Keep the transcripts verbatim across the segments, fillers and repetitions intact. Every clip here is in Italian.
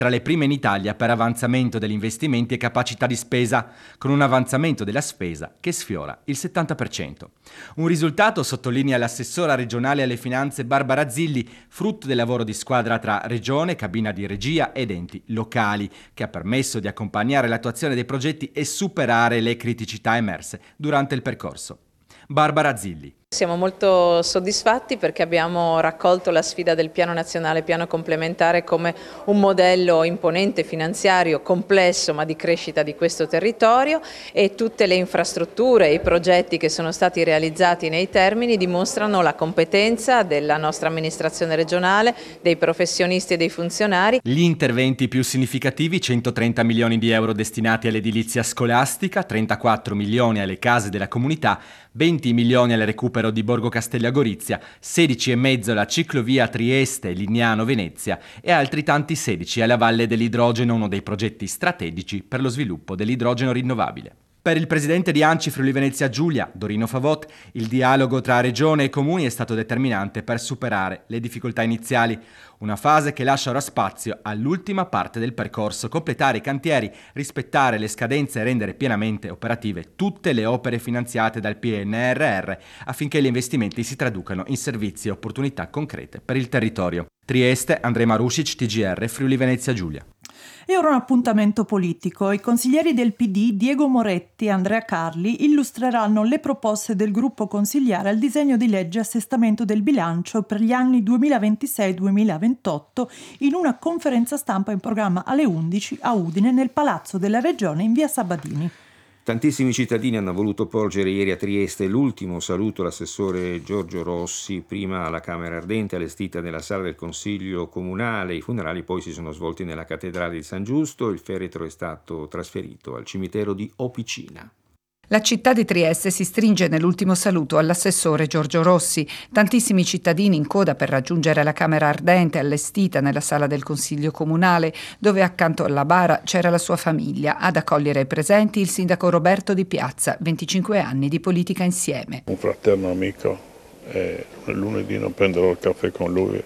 tra le prime in Italia per avanzamento degli investimenti e capacità di spesa, con un avanzamento della spesa che sfiora il settanta per cento. Un risultato, sottolinea l'assessora regionale alle finanze Barbara Zilli, frutto del lavoro di squadra tra regione, cabina di regia ed enti locali, che ha permesso di accompagnare l'attuazione dei progetti e superare le criticità emerse durante il percorso. Barbara Zilli. Siamo molto soddisfatti perché abbiamo raccolto la sfida del Piano Nazionale Piano Complementare come un modello imponente, finanziario, complesso ma di crescita di questo territorio, e tutte le infrastrutture e i progetti che sono stati realizzati nei termini dimostrano la competenza della nostra amministrazione regionale, dei professionisti e dei funzionari. Gli interventi più significativi: centotrenta milioni di euro destinati all'edilizia scolastica, trentaquattro milioni alle case della comunità, venti milioni al recupero di Borgo Castello a Gorizia, sedici e mezzo alla ciclovia Trieste-Lignano-Venezia e altri tanti sedici alla Valle dell'Idrogeno, uno dei progetti strategici per lo sviluppo dell'idrogeno rinnovabile. Per il presidente di ANCI Friuli Venezia Giulia, Dorino Favot, il dialogo tra regione e comuni è stato determinante per superare le difficoltà iniziali, una fase che lascia ora spazio all'ultima parte del percorso: completare i cantieri, rispettare le scadenze e rendere pienamente operative tutte le opere finanziate dal P N R R affinché gli investimenti si traducano in servizi e opportunità concrete per il territorio. Trieste, Andrej Marušić, T G R, Friuli Venezia Giulia. E ora un appuntamento politico. I consiglieri del P D, Diego Moretti e Andrea Carli, illustreranno le proposte del gruppo consigliare al disegno di legge assestamento del bilancio per gli anni duemilaventisei duemilaventotto in una conferenza stampa in programma alle undici a Udine, nel Palazzo della Regione in via Sabadini. Tantissimi cittadini hanno voluto porgere ieri a Trieste l'ultimo saluto all'assessore Giorgio Rossi, prima alla Camera Ardente allestita nella sala del Consiglio Comunale. I funerali poi si sono svolti nella Cattedrale di San Giusto. Il feretro è stato trasferito al cimitero di Opicina. La città di Trieste si stringe nell'ultimo saluto all'assessore Giorgio Rossi. Tantissimi cittadini in coda per raggiungere la Camera Ardente allestita nella sala del Consiglio Comunale, dove accanto alla bara c'era la sua famiglia. Ad accogliere i presenti il sindaco Roberto Di Piazza, venticinque anni di politica insieme. Un fraterno amico, e lunedì non prenderò il caffè con lui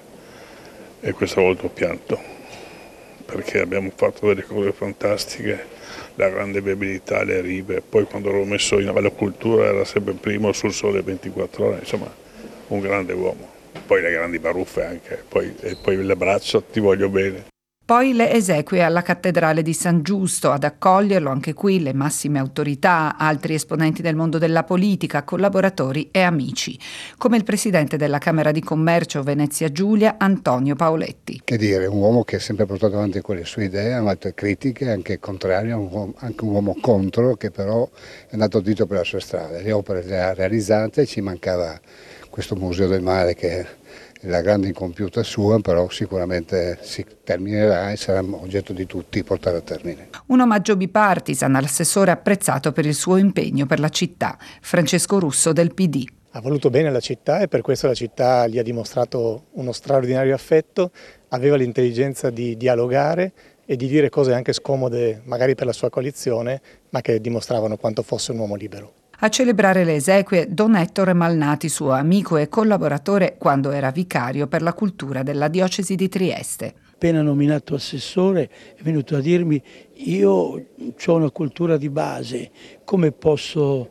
e questa volta ho pianto, perché abbiamo fatto delle cose fantastiche. La grande viabilità, le rive, poi quando l'ho messo in alla cultura era sempre primo sul Sole ventiquattro ore, insomma un grande uomo. Poi le grandi baruffe anche, poi, e poi l'abbraccio, ti voglio bene. Poi le esequie alla Cattedrale di San Giusto. Ad accoglierlo anche qui le massime autorità, altri esponenti del mondo della politica, collaboratori e amici, come il presidente della Camera di Commercio Venezia Giulia, Antonio Paoletti. Che dire, un uomo che ha sempre portato avanti quelle sue idee, ha fatto critiche, anche contrarie, anche un uomo contro, che però è andato dritto per la sua strada. Le opere le ha realizzate, ci mancava questo Museo del Mare che è la grande incompiuta sua, però sicuramente si terminerà e sarà oggetto di tutti portare a termine. Un omaggio bipartisan all'assessore apprezzato per il suo impegno per la città, Francesco Russo del P D. Ha voluto bene la città e per questo la città gli ha dimostrato uno straordinario affetto, aveva l'intelligenza di dialogare e di dire cose anche scomode magari per la sua coalizione, ma che dimostravano quanto fosse un uomo libero. A celebrare le esequie Don Ettore Malnati, suo amico e collaboratore quando era vicario per la cultura della diocesi di Trieste. Appena nominato assessore è venuto a dirmi: io ho una cultura di base, come posso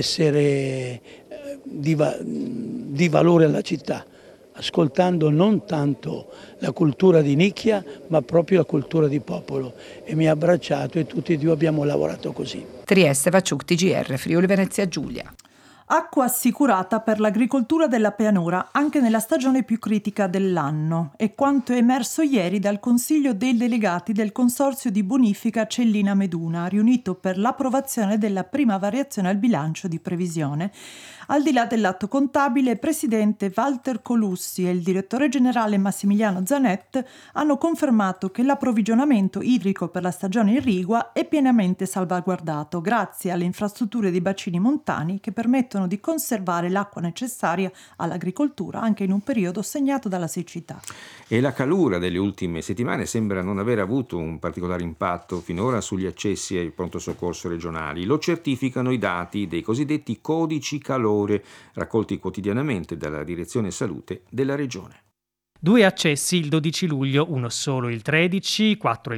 essere di, va- di valore alla città? Ascoltando non tanto la cultura di nicchia, ma proprio la cultura di popolo. E mi ha abbracciato e tutti e due abbiamo lavorato così. Trieste, Vaciuc, T G R, Friuli Venezia Giulia. Acqua assicurata per l'agricoltura della pianura anche nella stagione più critica dell'anno. È quanto è emerso ieri dal Consiglio dei delegati del Consorzio di Bonifica Cellina Meduna, riunito per l'approvazione della prima variazione al bilancio di previsione. Al di là dell'atto contabile, il presidente Walter Colussi e il direttore generale Massimiliano Zanet hanno confermato che l'approvvigionamento idrico per la stagione irrigua è pienamente salvaguardato grazie alle infrastrutture dei bacini montani che permettono di conservare l'acqua necessaria all'agricoltura anche in un periodo segnato dalla siccità. E la calura delle ultime settimane sembra non aver avuto un particolare impatto finora sugli accessi ai pronto soccorso regionali. Lo certificano i dati dei cosiddetti codici calore raccolti quotidianamente dalla Direzione Salute della Regione. Due accessi il dodici luglio, uno solo il tredici, quattro